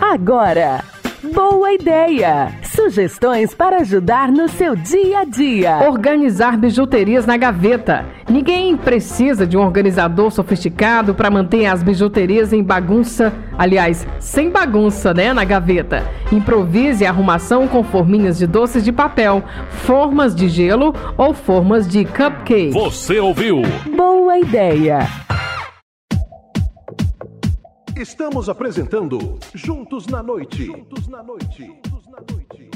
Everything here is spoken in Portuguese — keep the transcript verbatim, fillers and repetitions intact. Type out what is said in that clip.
agora. Boa ideia! Sugestões para ajudar no seu dia a dia. Organizar bijuterias na gaveta. Ninguém precisa de um organizador sofisticado para manter as bijuterias em bagunça, aliás, sem bagunça, né, na gaveta. Improvise a arrumação com forminhas de doces de papel, formas de gelo ou formas de cupcake. Você ouviu? Boa ideia! Estamos apresentando Juntos na Noite. Juntos na Noite. Juntos na Noite.